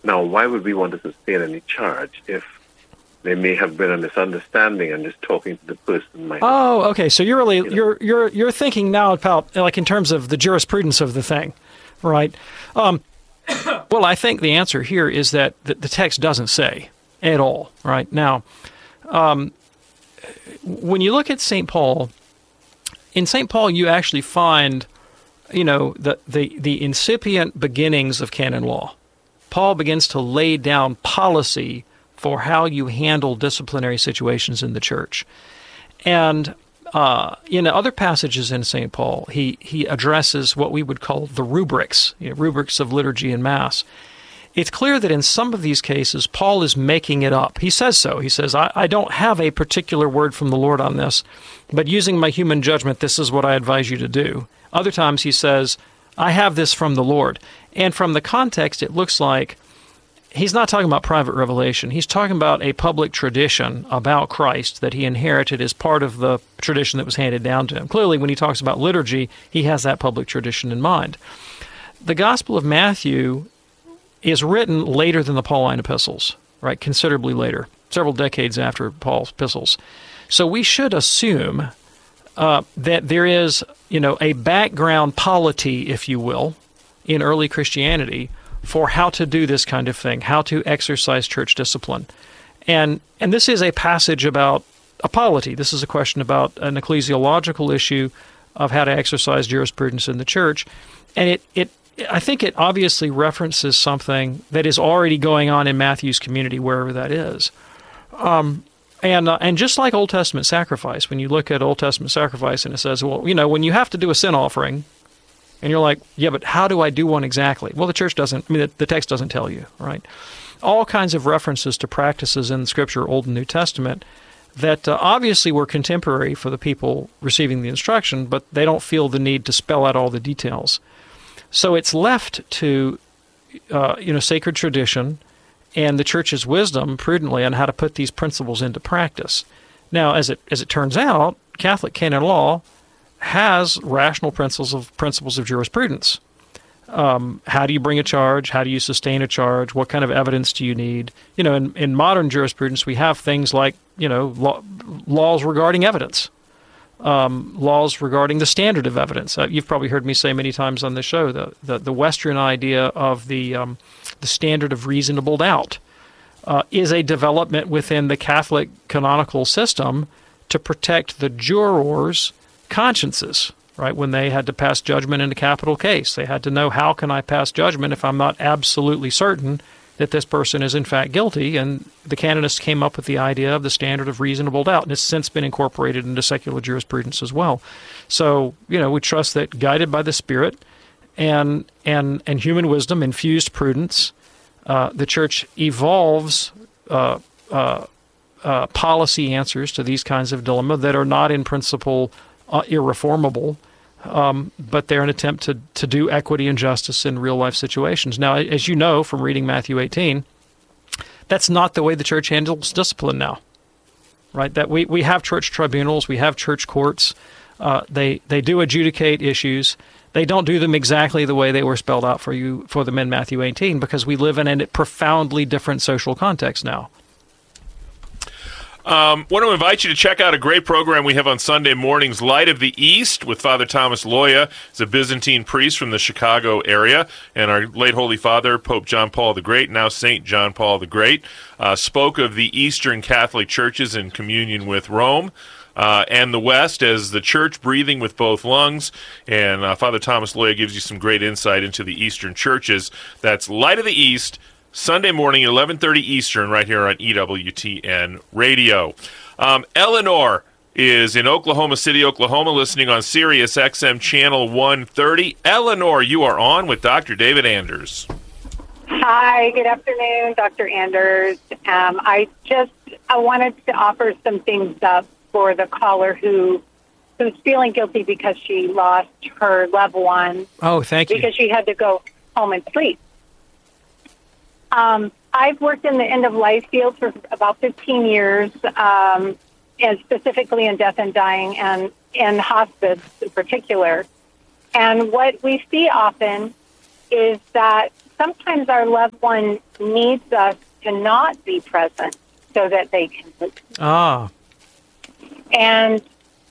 Now, why would we want to sustain any charge if there may have been a misunderstanding and just talking to the person might? Oh, okay. So you're really you're thinking now about like in terms of the jurisprudence of the thing, right? Well, I think the answer here is that the text doesn't say at all, right? Now, when you look at St. Paul, in St. Paul you actually find, the incipient beginnings of canon law. Paul begins to lay down policy for how you handle disciplinary situations in the church. And in other passages in St. Paul, he addresses what we would call the rubrics, rubrics of liturgy and Mass. It's clear that in some of these cases, Paul is making it up. He says so. He says, I don't have a particular word from the Lord on this, but using my human judgment, this is what I advise you to do. Other times he says, I have this from the Lord. And from the context, it looks like he's not talking about private revelation. He's talking about a public tradition about Christ that he inherited as part of the tradition that was handed down to him. Clearly, when he talks about liturgy, he has that public tradition in mind. The Gospel of Matthew is written later than the Pauline epistles, right? Considerably later, several decades after Paul's epistles. So we should assume that there is, a background polity, if you will, in early Christianity for how to do this kind of thing, how to exercise church discipline. And this is a passage about a polity. This is a question about an ecclesiological issue of how to exercise jurisprudence in the church. And I think it obviously references something that is already going on in Matthew's community, wherever that is. And just like Old Testament sacrifice, when you look at Old Testament sacrifice and it says, well, when you have to do a sin offering, and you're like, yeah, but how do I do one exactly? Well, the text doesn't tell you, right? All kinds of references to practices in Scripture, Old and New Testament, that obviously were contemporary for the people receiving the instruction, but they don't feel the need to spell out all the details. So it's left to, sacred tradition and the church's wisdom prudently on how to put these principles into practice. Now, as it turns out, Catholic canon law has rational principles of jurisprudence. How do you bring a charge? How do you sustain a charge? What kind of evidence do you need? In modern jurisprudence, we have things like, laws regarding evidence. Laws regarding the standard of evidence. You've probably heard me say many times on this show the Western idea of the standard of reasonable doubt is a development within the Catholic canonical system to protect the jurors' consciences. Right, when they had to pass judgment in a capital case, they had to know, how can I pass judgment if I'm not absolutely certain that this person is in fact guilty? And the canonists came up with the idea of the standard of reasonable doubt, and it's since been incorporated into secular jurisprudence as well. So, we trust that, guided by the Spirit and human wisdom, infused prudence, the Church evolves policy answers to these kinds of dilemma that are not in principle irreformable, but they're an attempt to do equity and justice in real-life situations. Now, as you know from reading Matthew 18, that's not the way the church handles discipline now, right? That we have church tribunals, we have church courts, they do adjudicate issues. They don't do them exactly the way they were spelled out for them in Matthew 18, because we live in a profoundly different social context now. Want to invite you to check out a great program we have on Sunday mornings, Light of the East, with Father Thomas Loya. He's a Byzantine priest from the Chicago area, and our late Holy Father, Pope John Paul the Great, now St. John Paul the Great, spoke of the Eastern Catholic churches in communion with Rome and the West as the church breathing with both lungs, and Father Thomas Loya gives you some great insight into the Eastern churches. That's Light of the East, Sunday morning, 11:30 Eastern, right here on EWTN Radio. Eleanor is in Oklahoma City, Oklahoma, listening on Sirius XM Channel 130. Eleanor, you are on with Dr. David Anders. Hi, good afternoon, Dr. Anders. I wanted to offer some things up for the caller who's feeling guilty because she lost her loved one. Oh, thank you. Because she had to go home and sleep. I've worked in the end-of-life field for about 15 years, and specifically in death and dying and in hospice in particular. And what we see often is that sometimes our loved one needs us to not be present so that they can listen. Ah. And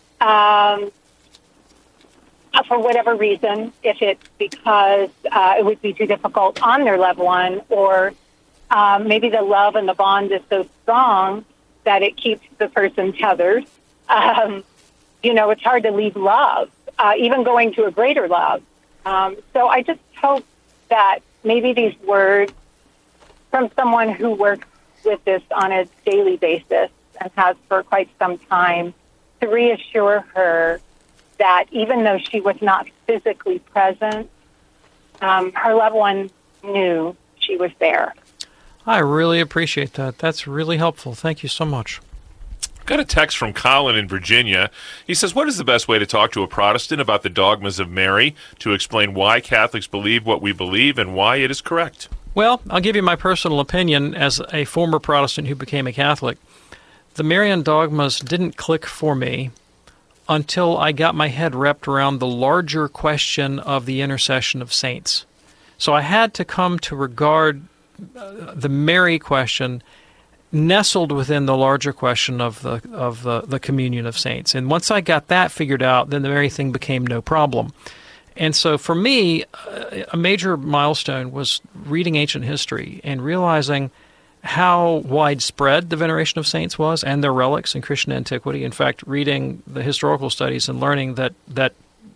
for whatever reason, if it's because it would be too difficult on their loved one, or maybe the love and the bond is so strong that it keeps the person tethered. It's hard to leave love, even going to a greater love. So I just hope that maybe these words from someone who works with this on a daily basis and has for quite some time, to reassure her that even though she was not physically present, her loved one knew she was there. I really appreciate that. That's really helpful. Thank you so much. Got a text from Colin in Virginia. He says, what is the best way to talk to a Protestant about the dogmas of Mary to explain why Catholics believe what we believe and why it is correct? Well, I'll give you my personal opinion as a former Protestant who became a Catholic. The Marian dogmas didn't click for me until I got my head wrapped around the larger question of the intercession of saints. So I had to come to regard the Mary question nestled within the larger question of the communion of saints. And once I got that figured out, then the Mary thing became no problem. And so for me, a major milestone was reading ancient history and realizing how widespread the veneration of saints was and their relics in Christian antiquity. In fact, reading the historical studies and learning that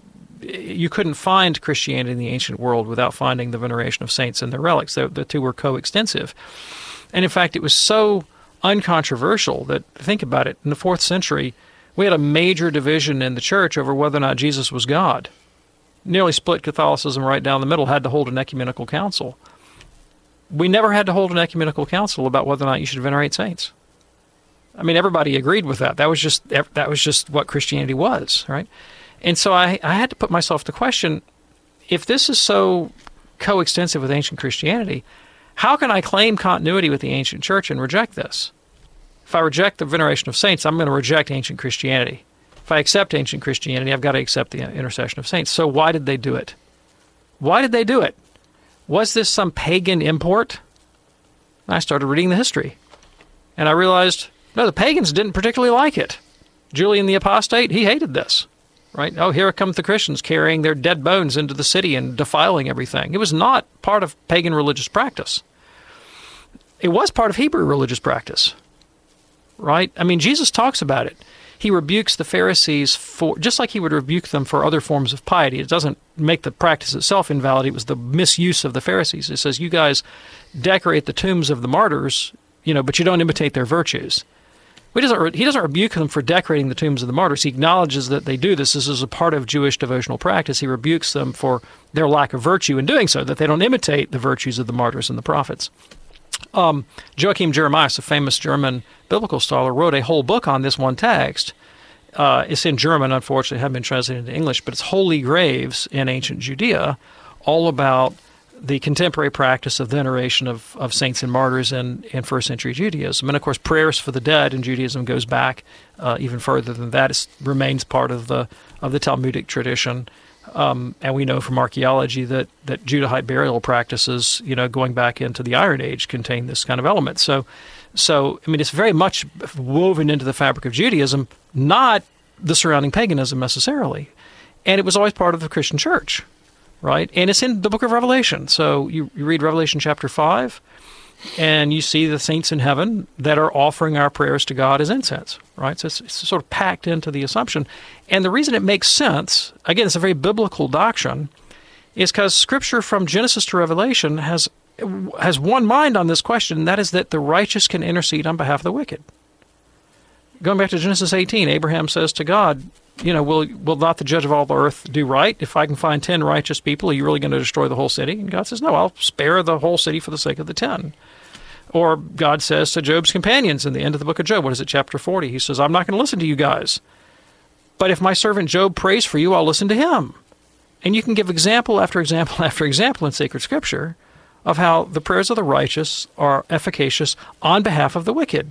you couldn't find Christianity in the ancient world without finding the veneration of saints and their relics. The two were coextensive. And in fact, it was so uncontroversial that, think about it, in the 4th century, we had a major division in the church over whether or not Jesus was God. Nearly split Catholicism right down the middle, had to hold an ecumenical council. We never had to hold an ecumenical council about whether or not you should venerate saints. I mean, everybody agreed with that. That was just what Christianity was, right? And so I had to put myself to question, if this is so coextensive with ancient Christianity, how can I claim continuity with the ancient church and reject this? If I reject the veneration of saints, I'm going to reject ancient Christianity. If I accept ancient Christianity, I've got to accept the intercession of saints. So why did they do it? Why did they do it? Was this some pagan import? I started reading the history, and I realized, no, the pagans didn't particularly like it. Julian the Apostate, he hated this, right? Oh, here come the Christians carrying their dead bones into the city and defiling everything. It was not part of pagan religious practice. It was part of Hebrew religious practice, right? I mean, Jesus talks about it. He rebukes the Pharisees for, just like he would rebuke them for other forms of piety. It doesn't make the practice itself invalid. It was the misuse of the Pharisees. It says, you guys decorate the tombs of the martyrs, but you don't imitate their virtues. He doesn't rebuke them for decorating the tombs of the martyrs. He acknowledges that they do this. This is a part of Jewish devotional practice. He rebukes them for their lack of virtue in doing so, that they don't imitate the virtues of the martyrs and the prophets. Joachim Jeremias, a famous German biblical scholar, wrote a whole book on this one text. It's in German, unfortunately, it hasn't been translated into English, but it's Holy Graves in Ancient Judea, all about the contemporary practice of veneration of saints and martyrs in first century Judaism. And of course, prayers for the dead in Judaism goes back even further than that. It remains part of the Talmudic tradition. And we know from archaeology that Judahite burial practices, going back into the Iron Age, contain this kind of element. So I mean, it's very much woven into the fabric of Judaism, not the surrounding paganism necessarily. And it was always part of the Christian church, right? And it's in the book of Revelation. So you read Revelation chapter 5, and you see the saints in heaven that are offering our prayers to God as incense, right? So it's sort of packed into the assumption. And the reason it makes sense, again, it's a very biblical doctrine, is because Scripture from Genesis to Revelation has one mind on this question, and that is that the righteous can intercede on behalf of the wicked. Going back to Genesis 18, Abraham says to God, will not the judge of all the earth do right? If I can find 10 righteous people, are you really going to destroy the whole city? And God says, no, I'll spare the whole city for the sake of the 10. Or God says to Job's companions in the end of the book of Job, what is it, chapter 40? He says, I'm not going to listen to you guys. But if my servant Job prays for you, I'll listen to him. And you can give example after example after example in sacred Scripture of how the prayers of the righteous are efficacious on behalf of the wicked.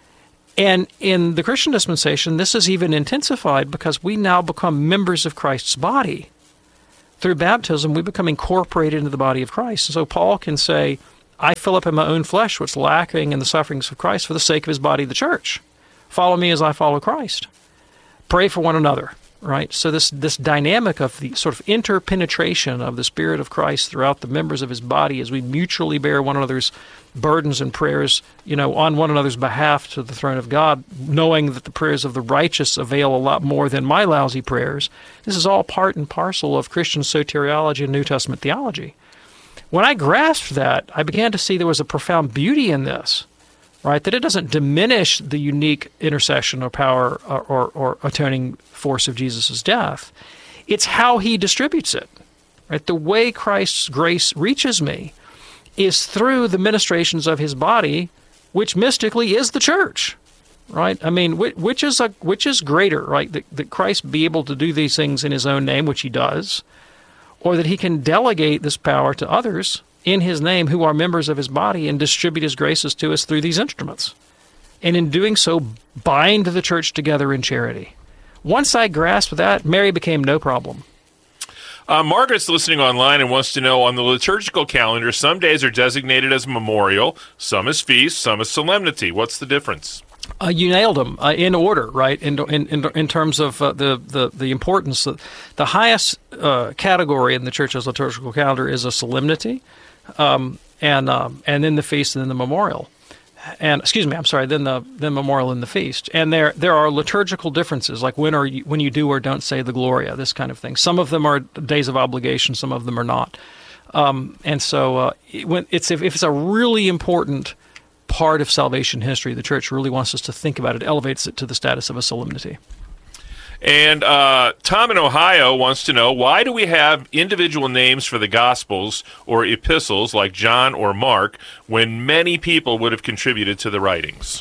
And in the Christian dispensation, this is even intensified because we now become members of Christ's body. through baptism, we become incorporated into the body of Christ. So Paul can say, I fill up in my own flesh what's lacking in the sufferings of Christ for the sake of his body, the church. Follow me as I follow Christ. Pray for one another, right? So this dynamic of the sort of interpenetration of the Spirit of Christ throughout the members of his body as we mutually bear one another's burdens and prayers, on one another's behalf to the throne of God, knowing that the prayers of the righteous avail a lot more than my lousy prayers. This is all part and parcel of Christian soteriology and New Testament theology. When I grasped that, I began to see there was a profound beauty in this, right? That it doesn't diminish the unique intercession or power or atoning force of Jesus' death. It's how he distributes it, right? The way Christ's grace reaches me is through the ministrations of his body, which mystically is the church, right? I mean, which is greater, right? That Christ be able to do these things in his own name, which he does, or that he can delegate this power to others in his name who are members of his body and distribute his graces to us through these instruments. And in doing so, bind the church together in charity. Once I grasped that, Mary became no problem. Margaret's listening online and wants to know, on the liturgical calendar, some days are designated as memorial, some as feast, some as solemnity. What's the difference? You nailed them in order, right? In terms of the importance, the highest category in the Church's liturgical calendar is a solemnity, and then the feast, and then the memorial. And then the memorial and the feast. And there are liturgical differences, like when you do or don't say the Gloria, this kind of thing. Some of them are days of obligation, some of them are not. And so if it's a really important part of salvation history, the Church really wants us to think about it, elevates it to the status of a solemnity. And Tom in Ohio wants to know, why do we have individual names for the Gospels or epistles like John or Mark when many people would have contributed to the writings?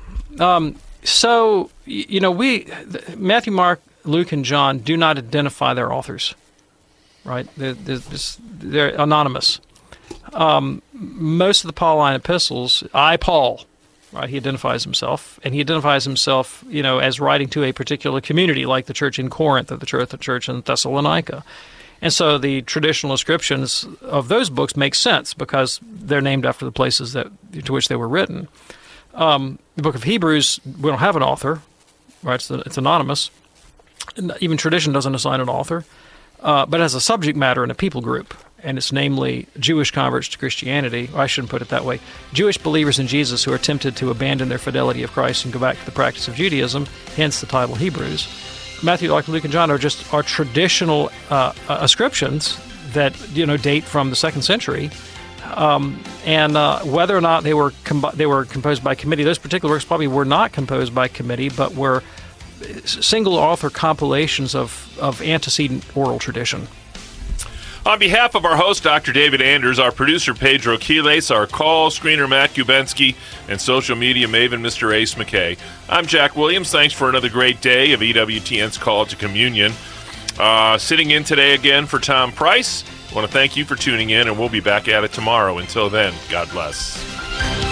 Matthew, Mark, Luke, and John do not identify their authors, right? They're anonymous. Most of the Pauline epistles, Paul, right? He identifies himself, and he identifies himself, as writing to a particular community, like the church in Corinth or the church in Thessalonica. And so the traditional inscriptions of those books make sense because they're named after the places to which they were written. The book of Hebrews, we don't have an author, right? It's anonymous. And even tradition doesn't assign an author, but it has a subject matter and a people group. And it's namely Jewish converts to Christianity, or I shouldn't put it that way, Jewish believers in Jesus who are tempted to abandon their fidelity of Christ and go back to the practice of Judaism, hence the title Hebrews. Matthew, Mark, Luke, and John are traditional ascriptions that date from the 2nd century, and whether or not they were composed by committee, those particular works probably were not composed by committee, but were single author compilations of antecedent oral tradition. On behalf of our host, Dr. David Anders, our producer, Pedro Quiles, our call screener, Matt Kubensky, and social media maven, Mr. Ace McKay, I'm Jack Williams. Thanks for another great day of EWTN's Call to Communion. Sitting in today again for Tom Price. I want to thank you for tuning in, and we'll be back at it tomorrow. Until then, God bless.